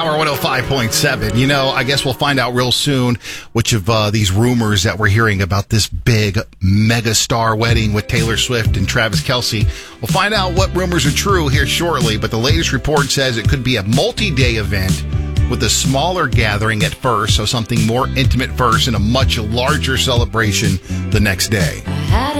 Power 105.7. You know, I guess we'll find out real soon which of these rumors that we're hearing about this big mega star wedding with Taylor Swift and Travis Kelce. We'll find out what rumors are true here shortly, but the latest report says it could be a multi-day event with a smaller gathering at first, so something more intimate first and a much larger celebration the next day.